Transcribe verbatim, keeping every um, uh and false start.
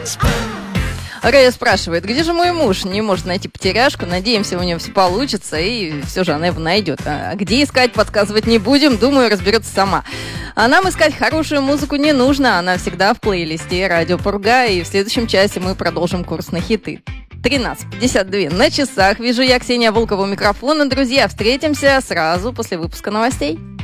Рэя спрашивает, где же мой муж? Не может найти потеряшку. Надеемся, у него все получится, и все же она его найдет. А где искать, подсказывать не будем. Думаю, разберется сама. А нам искать хорошую музыку не нужно. Она всегда в плейлисте Радио Пурга. И в следующем часе мы продолжим курс на хиты. тринадцать пятьдесят два на часах. Вижу я, Ксения Волкова у микрофона. Друзья, встретимся сразу после выпуска новостей.